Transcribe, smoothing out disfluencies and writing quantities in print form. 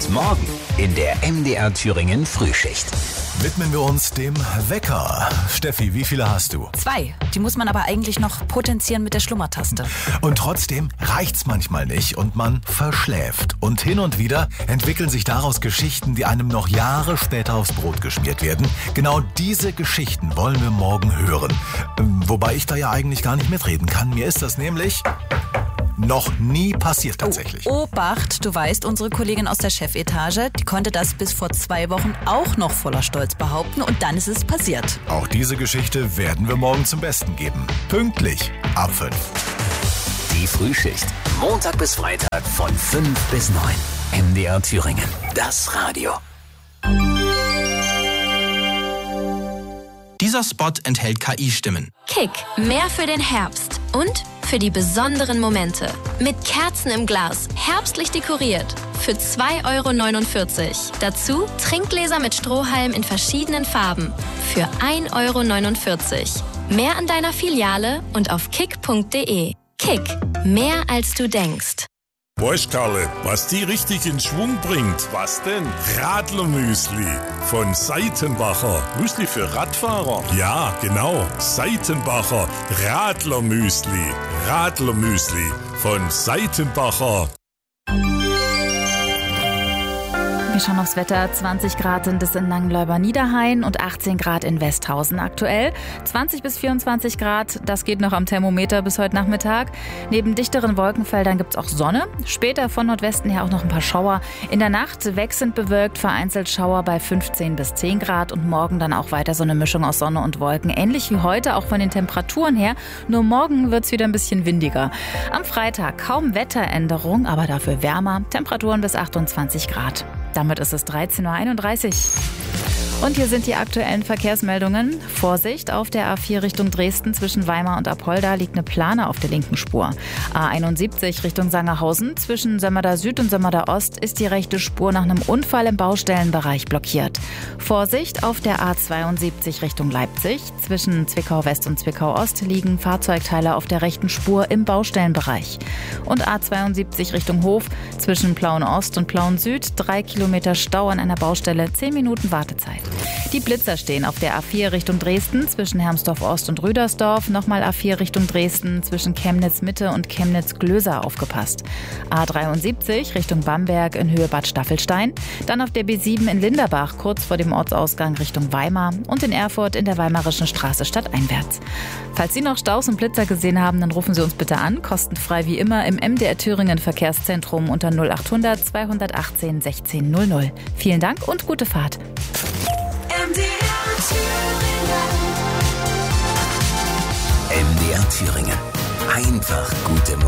Morgen in der MDR Thüringen Frühschicht. Widmen wir uns dem Wecker. Steffi, wie viele hast du? 2. Die muss man aber eigentlich noch potenzieren mit der Schlummertaste. Und trotzdem reicht's manchmal nicht und man verschläft. Und hin und wieder entwickeln sich daraus Geschichten, die einem noch Jahre später aufs Brot geschmiert werden. Genau diese Geschichten wollen wir morgen hören. Wobei ich da ja eigentlich gar nicht mitreden kann. Mir ist das nämlich noch nie passiert tatsächlich. Obacht, du weißt, unsere Kollegin aus der Chefetage, die konnte das bis vor 2 Wochen auch noch voller Stolz behaupten und dann ist es passiert. Auch diese Geschichte werden wir morgen zum Besten geben. Pünktlich ab 5. Die Frühschicht. Montag bis Freitag von 5 bis 9. MDR Thüringen. Das Radio. Dieser Spot enthält KI-Stimmen. Kick, mehr für den Herbst und für die besonderen Momente. Mit Kerzen im Glas, herbstlich dekoriert. Für 2,49 €. Dazu Trinkgläser mit Strohhalm in verschiedenen Farben. Für 1,49 €. Mehr an deiner Filiale und auf kick.de. Kick, mehr als du denkst. Weißt Karle, was die richtig in Schwung bringt? Was denn? Radlermüsli von Seitenbacher. Müsli für Radfahrer? Ja, genau. Seitenbacher Radlermüsli. Radlermüsli von Seitenbacher. Wir schauen aufs Wetter. 20 Grad sind es in Langenleuber-Niederhain und 18 Grad in Westhausen aktuell. 20 bis 24 Grad, das geht noch am Thermometer bis heute Nachmittag. Neben dichteren Wolkenfeldern gibt es auch Sonne. Später von Nordwesten her auch noch ein paar Schauer. In der Nacht wechselnd bewölkt, vereinzelt Schauer bei 15 bis 10 Grad und morgen dann auch weiter so eine Mischung aus Sonne und Wolken. Ähnlich wie heute, auch von den Temperaturen her. Nur morgen wird es wieder ein bisschen windiger. Am Freitag kaum Wetteränderung, aber dafür wärmer. Temperaturen bis 28 Grad. Damit ist es 13:31 Uhr. Und hier sind die aktuellen Verkehrsmeldungen. Vorsicht, auf der A4 Richtung Dresden zwischen Weimar und Apolda liegt eine Plane auf der linken Spur. A71 Richtung Sangerhausen zwischen Sömmerda Süd und Sömmerda Ost ist die rechte Spur nach einem Unfall im Baustellenbereich blockiert. Vorsicht, auf der A72 Richtung Leipzig zwischen Zwickau West und Zwickau Ost liegen Fahrzeugteile auf der rechten Spur im Baustellenbereich. Und A72 Richtung Hof zwischen Plauen Ost und Plauen Süd 3 Kilometer Stau an einer Baustelle, 10 Minuten Wartezeit. Die Blitzer stehen auf der A4 Richtung Dresden zwischen Hermsdorf Ost und Rüdersdorf. Nochmal A4 Richtung Dresden zwischen Chemnitz Mitte und Chemnitz Glöser aufgepasst. A73 Richtung Bamberg in Höhe Bad Staffelstein. Dann auf der B7 in Linderbach kurz vor dem Ortsausgang Richtung Weimar und in Erfurt in der Weimarischen Straße stadteinwärts. Falls Sie noch Staus und Blitzer gesehen haben, dann rufen Sie uns bitte an. Kostenfrei wie immer im MDR Thüringen Verkehrszentrum unter 0800 218 16 00. Vielen Dank und gute Fahrt. MDR Thüringen. Einfach gute Musik.